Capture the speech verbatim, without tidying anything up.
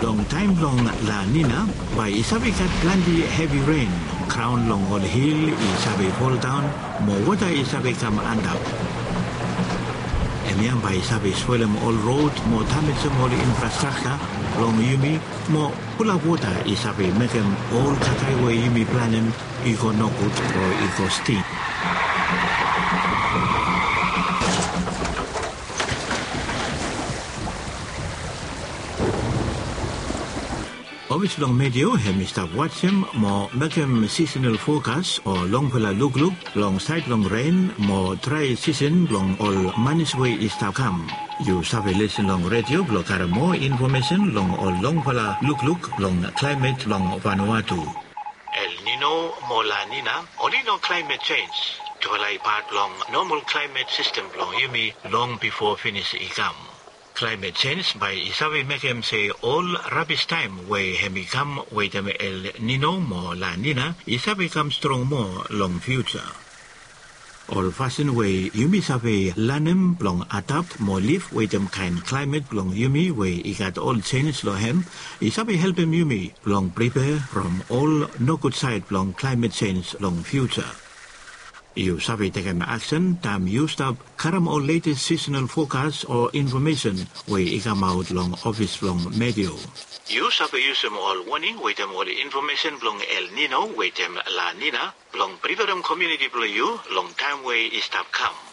Long time long La Nina, by isabi kat plenty heavy rain. Crown long all hill isabi fall down, more water isabi come under. Emian by isabi swellem all road, more damage all infrastructure. Long Yumi, more pull up water isabi make them all katai way Yumi planem, ego no good or ego steep. Obvious long medio he Mister Watson more make him seasonal forecast or long pela look look long side long rain more dry season long all manage way is to come. You sabi listen long radio block more information long all long pela look look long climate long Vanuatu. El Nino more La Nina only no climate change. To part long normal climate system long Yumi long before finish ikam. Climate change by isabi make him say all rubbish time way hemi come wait em El Nino more La Nina isabi come strong more long future. All fashion way Yumi sabi lanem long adapt more live wait em kind climate long Yumi way he got all change lo hem isabi help him Yumi long prepare from all no good side long climate change long future. You sabi take an action, time used up, karam all latest seasonal forecast or information, where it come out long office long medio. You sabi use them all warning, wait them all information long El Nino, wait them La Nina, long prepare them community below you, long time way is stop come.